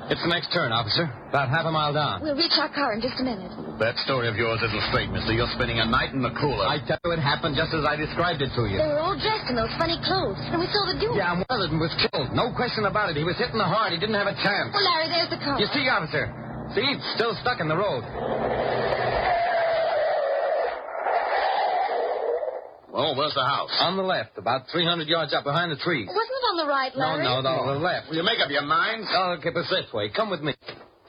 It's the next turn, officer. About half a mile down. We'll reach our car in just a minute. That story of yours isn't straight, mister. You're spending a night in the cooler. I tell you, it happened just as I described it to you. They were all dressed in those funny clothes, and we saw the duel. Yeah, and one of them was killed. No question about it. He was hit in the heart. He didn't have a chance. Well, Larry, there's the car. You see, officer? See, it's still stuck in the road. Oh, where's the house? On the left, about 300 yards up behind the trees. Wasn't it on the right, Larry? No, the left. Will you make up your minds? Oh, keep us this way. Come with me.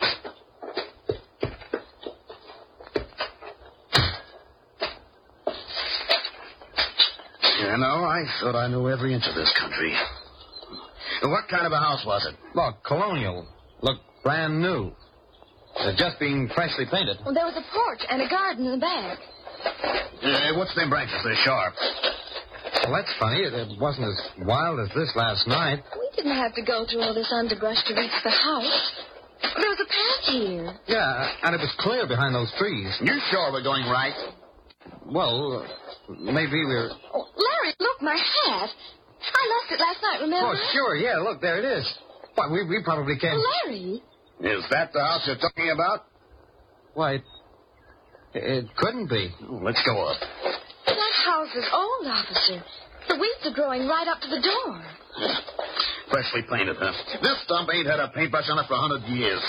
You know, I thought I knew every inch of this country. What kind of a house was it? Look, colonial. Look, brand new. Just being freshly painted. Well, there was a porch and a garden in the back. What's them branches? They're sharp. Well, that's funny. It wasn't as wild as this last night. We didn't have to go through all this underbrush to reach the house. There was a path here. Yeah, and it was clear behind those trees. You sure we're going right? Well, maybe we're... Oh, Larry, look, my hat. I lost it last night, remember? Oh, sure, yeah, look, there it is. Why, we probably can't... Larry. Is that the house you're talking about? Why, it couldn't be. Oh, let's go up. That house is old, officer. The weeds are growing right up to the door. Freshly painted, huh? This stump ain't had a paintbrush on it for 100 years.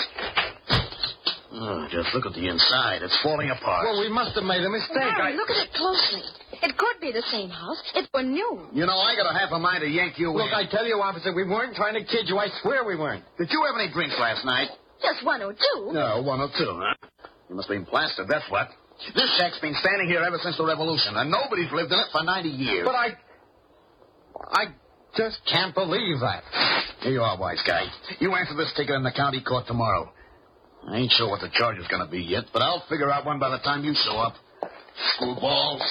Oh, just look at the inside. It's falling apart. Well, we must have made a mistake. Larry, look at it closely. It could be the same house. It were new. You know, I got a half a mind to yank you Look, in. I tell you, officer, we weren't trying to kid you. I swear we weren't. Did you have any drinks last night? Just one or two. No, one or two, huh? You must have been plastered, that's what. This shack's been standing here ever since the Revolution, and nobody's lived in it for 90 years. But I just can't believe that. Here you are, wise guy. You answer this ticket in the county court tomorrow. I ain't sure what the charge is going to be yet, but I'll figure out one by the time you show up. Screwballs.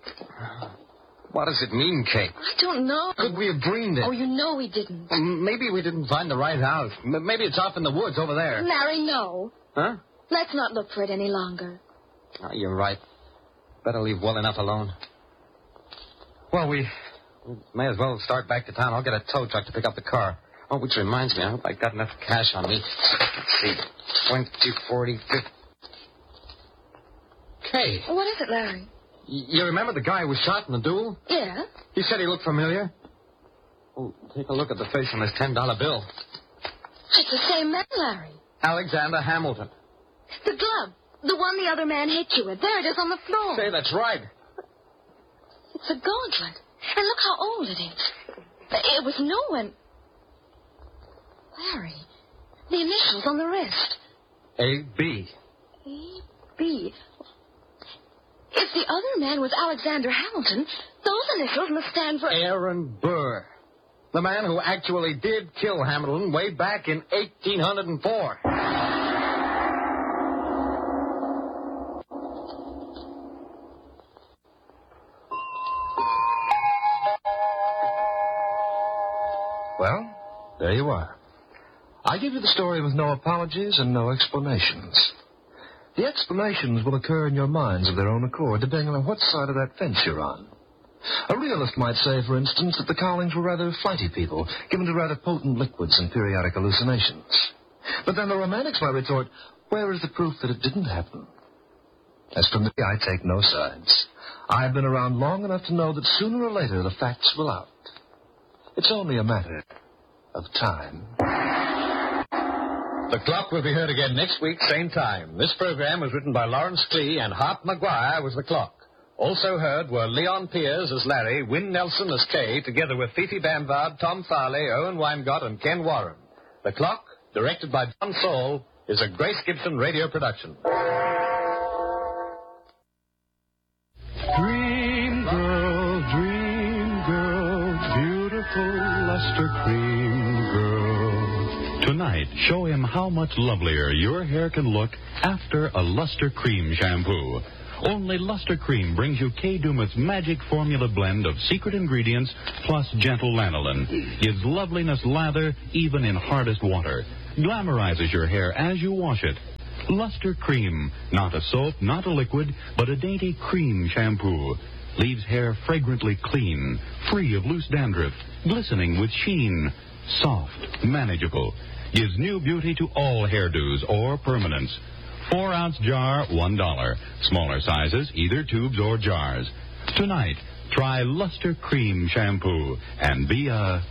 What does it mean, Kate? I don't know. Could we have dreamed it? Oh, you know we didn't. Maybe we didn't find the right house. Maybe it's off in the woods over there. Larry, no. Huh? Let's not look for it any longer. Oh, you're right. Better leave well enough alone. Well, we may as well start back to town. I'll get a tow truck to pick up the car. Oh, which reminds me, I hope I got enough cash on me. Let's see. 20, 40, 50. Kay. What is it, Larry? You remember the guy who was shot in the duel? Yeah. He said he looked familiar. Oh, take a look at the face on this $10 bill. It's the same man, Larry. Alexander Hamilton. The glove. The one the other man hit you with. There it is on the floor. Say, that's right. It's a gauntlet. And look how old it is. It was new and... Larry, the initials on the wrist. A.B. A.B. If the other man was Alexander Hamilton, those initials must stand for... Aaron Burr. The man who actually did kill Hamilton way back in 1804. Well, there you are. I give you the story with no apologies and no explanations. The explanations will occur in your minds of their own accord, depending on what side of that fence you're on. A realist might say, for instance, that the Cowlings were rather flighty people, given to rather potent liquids and periodic hallucinations. But then the romantics might retort, where is the proof that it didn't happen? As for me, I take no sides. I've been around long enough to know that sooner or later the facts will out. It's only a matter of time. The Clock will be heard again next week, same time. This program was written by Lawrence Klee, and Hart Maguire was the Clock. Also heard were Leon Piers as Larry, Wynne Nelson as Kay, together with Fifi Bamvard, Tom Farley, Owen Weingott, and Ken Warren. The Clock, directed by John Saul, is a Grace Gibson radio production. Dream girl, beautiful luster cream girl. Tonight, show him how much lovelier your hair can look after a Luster Cream shampoo. Only Luster Cream brings you Kay Daumit's magic formula blend of secret ingredients plus gentle lanolin. Gives loveliness lather even in hardest water. Glamorizes your hair as you wash it. Luster Cream, not a soap, not a liquid, but a dainty cream shampoo. Leaves hair fragrantly clean, free of loose dandruff, glistening with sheen. soft, manageable, gives new beauty to all hairdos or permanents. 4-ounce jar, $1. Smaller sizes, either tubes or jars. Tonight, try Luster Cream Shampoo and be a